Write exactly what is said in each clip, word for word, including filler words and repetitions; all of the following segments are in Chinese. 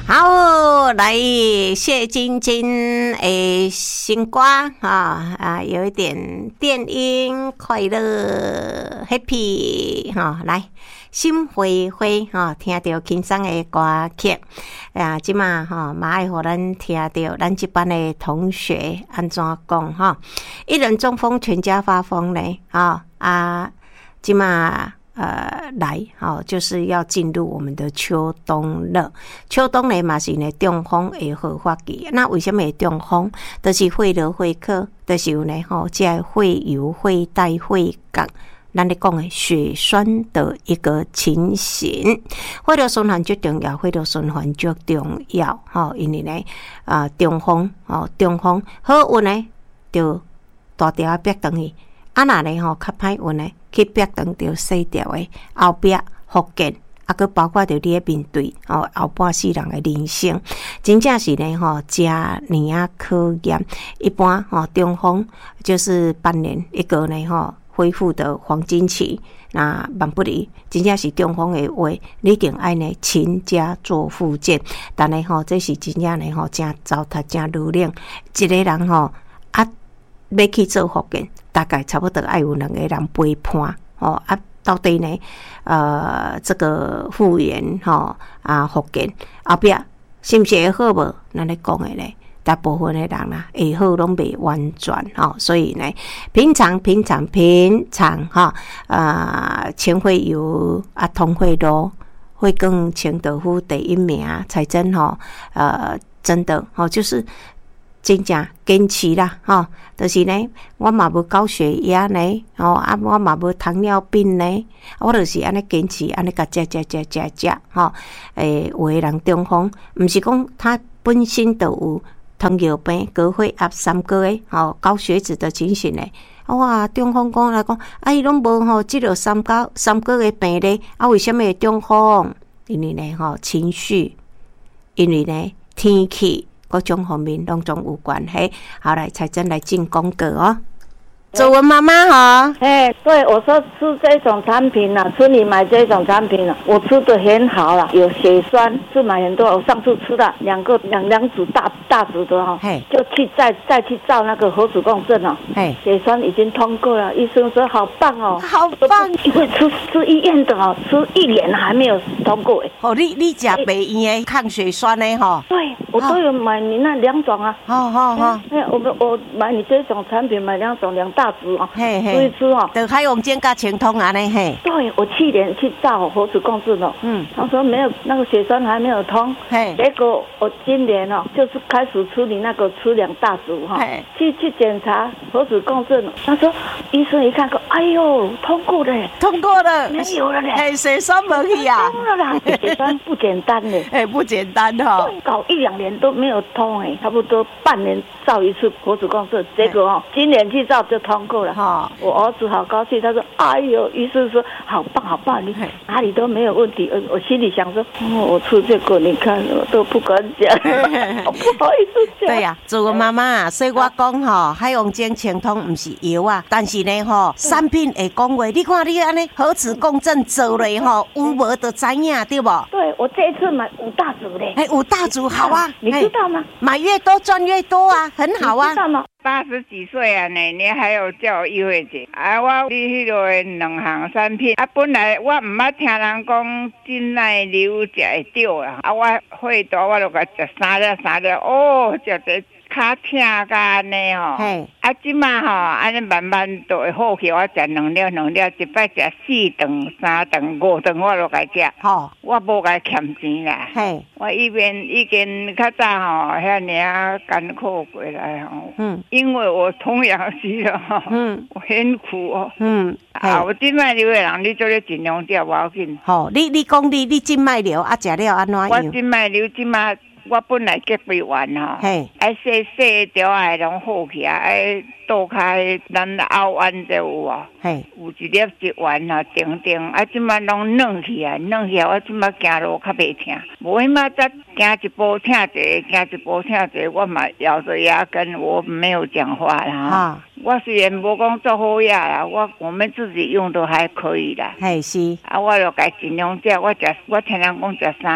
好，来谢晶晶诶新歌啊啊，有一点电音快乐 happy 哈、哦，来心花花哈，听到轻松的歌曲啊，即马哈嘛爱互咱听到咱这班的同学安怎讲哈？一人中风，全家发疯嘞啊啊！即马。呃，来，好、哦，就是要进入我们的秋冬了。秋冬呢嘛是呢中风会好发期，那为什么会中风？就是会热会渴，就是有呢吼，即个会油、会带、会降。咱咧讲的血栓的一个情形，血流循环最重要，血流循环最重要，吼，因为呢，啊、呃，中风，哦，中风好运呢，就大条啊逼等去。啊，那呢吼较歹运呢，去壁长着细条的后壁福建，啊，佮包括着你咧面对哦后半世人的人生，真正是呢吼，真年啊考验。一般吼中风就是半年一个呢吼恢复的黄金期。那万不离，真正是中风的话，你一定爱呢勤加做复健。但呢吼，这是真正呢吼，真糟蹋真努力，一个人吼啊。要去做复健，大概差不多要有两个人陪伴哦啊，到底呢？呃，这个复原吼啊复健后壁是毋是会好无？咱咧讲的咧，大部分的人啦会好拢未完全吼、哦，所以呢，平常平常平常哈啊，千惠油啊，通惠露会更清豆腐第一名，才真吼呃，真的吼、哦、就是。真正坚持啦，吼、哦，就是呢，我嘛无高血压呢，哦，啊，我嘛无糖尿病呢，我就是安尼坚持，安尼甲食食食食食，吼，诶，有诶人中风，毋是讲他本身就有糖尿病、高血压、三高诶，吼，高血脂的情形呢，哇，中风讲来讲，啊，伊拢无吼，即个三高、三高诶病咧，啊，为什么会中风？因为呢，吼，情绪，因为呢，天气。各种方面拢总有关系。好，来才真来进广告哦。祖文妈妈好， 哎，对，我说吃这种产品啊，吃你买这种产品啊，我吃的很好啦，有血栓，是买很多。我上次吃了两个两两组大大组的哈、哦，就去再再去照那个核磁共振哦，血栓已经通过了，医生说好棒哦， 好棒， 因为吃吃医院的哦，吃一年还没有通过哎。 哦，你你吃北医的抗血栓的哈、哦？ 对，我都有买你那两种啊。 好好好， 哎，我们我买你这种产品买两种两大。哦， 嘿嘿， 吃一吃哦， 就海王健加清通啊呢嘿。 对，我去年去照核磁共振哦，嗯，他说没有那个血栓还没有通，嘿，结果我今年哦就是开始吃你那个吃两大组哈、哦，去去检查核磁共振，他说医生一看说，哎呦，通过了， 通过了， 没有了嘞， 嘿，血栓没去啊， 通了啦，血栓不简单嘞， 哎，不简单哈、哦， 搞一两年都没有通哎，差不多半年照一次核磁共振，结果哦今年去照就通过了。哈，我儿子好高兴，他说：“哎呦，医生说好棒好棒，你哪里都没有问题。”我心里想说：“哦，我吃这个，你看我都不敢讲，不好意思讲。” 对呀、啊，做个妈妈，所以我讲吼，海王精清通不是药啊，但是呢吼，产品会讲话，你看你安尼核磁共振做嘞吼，有无就知影对不？ 对，我这一次买五大组嘞， 哎，五大组好啊， 你知道吗？ 买越多赚越多啊，很好啊。 知道吗？ 八十几岁啊，呢，你还有叫我议会者啊？我你迄个两项产品啊，本来我唔捌听人讲真耐瘤食会着啊，啊，我血大我就甲食三粒三粒，哦，食得较疼甲安尼吼。啊，即马吼，安尼慢慢都会好起。我食两粒两粒，一摆食四顿、三顿、五顿，我都甲食。吼，我无甲欠钱啦。嘿，我一边已经较早吼，遐尔艰苦过来吼。嗯。因为我童养媳了吼，嗯，我很苦哦。嗯。啊，我即摆瘤的人，你做咧尽量食无要紧。 吼，你你讲你你即摆瘤啊，食了安怎样？ 我即摆瘤即摆。我本来结肺丸吼，爱细细条爱拢好起啊，爱倒开咱后弯就有啊，有一粒一丸啊，定定啊，即摆拢软起啊，软起啊，我即摆行路较袂疼，无迄摆则行一步疼一个，行一步疼一个，我嘛咬着牙根，我没有讲话啦。哈，我虽然无讲做好药啦，我我们自己用都还可以啦。 嘿是， 啊，我就该尽量食，我食我听人讲食三粒。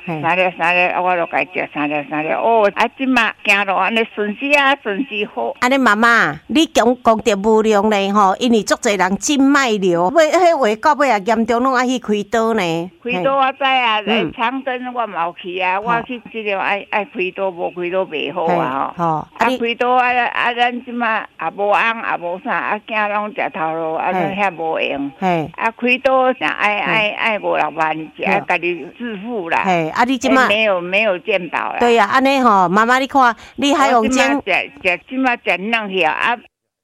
三粒三粒，我就该食三粒三粒。哦，啊，即马行路安尼顺时啊，顺时好。 安尼妈妈，你讲讲到无量咧吼，因为足侪人真卖流，尾迄话到尾也严重，拢爱去开刀呢。 开刀我知啊，来长征我嘛有去啊，我去即个爱爱开刀，无开刀袂好啊吼。啊，开刀啊啊，咱即马也无翁也无啥，啊囝拢食头路，啊遐无用。啊，开刀啥爱爱爱五六万，爱家己自付啦。 嘿，啊你即马没有没有健保啦。 对呀，安尼吼，妈妈你看，你海王精食食即马食两条啊。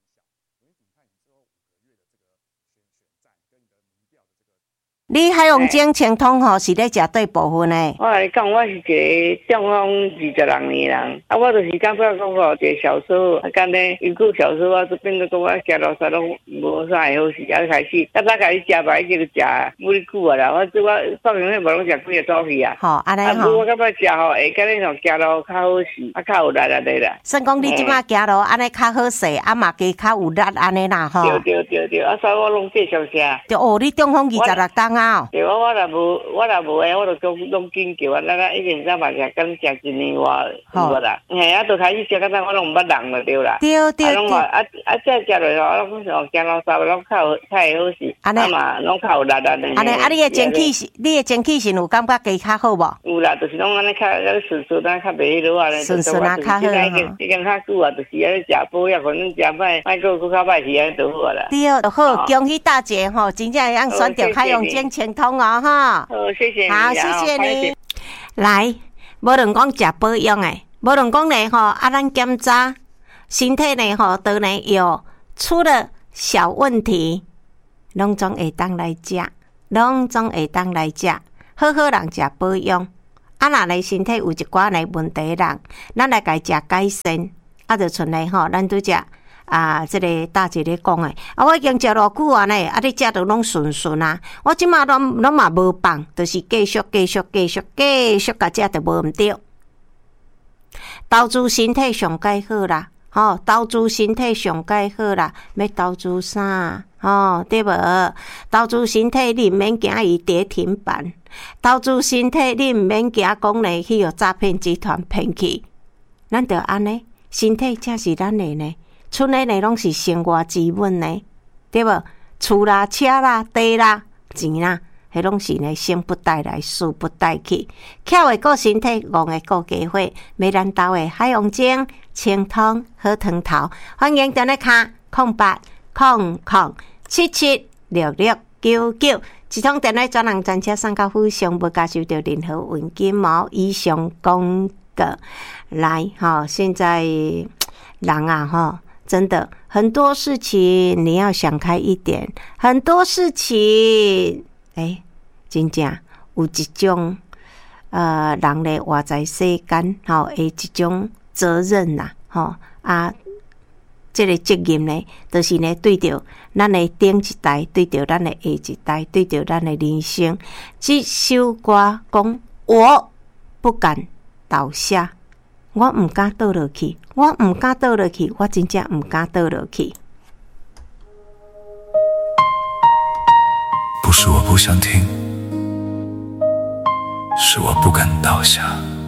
你海王精清通吼是咧食对部分诶？ 我来讲，我是一个中风二十六年人，啊，我就是感觉讲吼，一个小时啊，干咧，因过小时我就变做讲我食落啥拢无啥会好势，啊，开始较早开始食吧，已经食不哩久啊啦，我即我放养迄无拢食几个早起啊。 好，安尼吼。 啊，我感觉食吼会甲恁吼行路较好势，啊，较有力啊咧啦。 算讲你即马行路安尼较好势，啊嘛加较有力安尼啦吼。 对对对对，啊，所以我拢继续食。 对哦，你中风二十六冬。 对，我我若无我若无诶，我就拢拢紧叫啊！咱咱以前咱嘛食，敢食一年外有啦。嘿，啊，就开始食，到咱我拢毋捌人了，对啦。 对对对。 啊，拢话啊啊，再食落吼，啊，拢讲行路三拢较较会好势，啊嘛，拢较有力啊。 安尼啊，你诶前气是，你诶前气是有感觉加较好无？ 有啦，就是拢安尼较较顺顺啊，较袂迄落啊咧。 顺顺啊，较好吼。 已经较久啊，就是啊食补药，反正食歹，歹个佫较歹是安尼就好啊啦。 对，就好，恭喜大姐吼，真正会用选择海洋精清通哦，哈。 好，谢谢你。 好，谢谢你。来，无论讲食保养诶，无论讲呢吼，啊，咱检查身体呢吼，都呢有出了小问题，拢总会当来食，拢总会当来食，好好人食保养。啊，若呢身体有一寡呢问题人，咱来家食改善，啊，就剩来吼，咱拄只。啊，这个大姐咧讲诶，啊，我已经食偌久啊呢，啊，你食着拢顺顺啊，我即马拢拢嘛无放，就是继续继续继续继续甲食着无毋对。投资身体上介好啦，吼、哦，投資身體上介好啦，要投資啥？吼、哦，對無？投資身體你毋免驚伊跌停板，投資身體你毋免驚講咧去互詐騙集團騙去，咱着安尼，身體才是咱的呢。剩的呢，拢是生活基本呢，对无？厝啦、車啦、地啦、錢啦，迄攏是呢，生不帶來，死不帶去。巧的顧身體，戇的顧家伙，買咱兜的海洋精、清湯、好湯頭，歡迎電話卡空八空空七七六六九九，一通電話專人專車送到府上，無加收到任何現金毛以上公告。來，哈，現在人啊，哈。真的很多事情你要想開一點，很多事情，哎，真正有一種呃人咧活在世間，吼，的一種責任呐，吼啊，這個責任呢，就是呢對着咱的頂一代，對着咱的下一代，對着咱的人生。這首歌講，我不敢倒下。我唔敢倒落去，我唔敢倒落去，我真正唔敢倒落去。 不是我不想听，是我不敢倒下。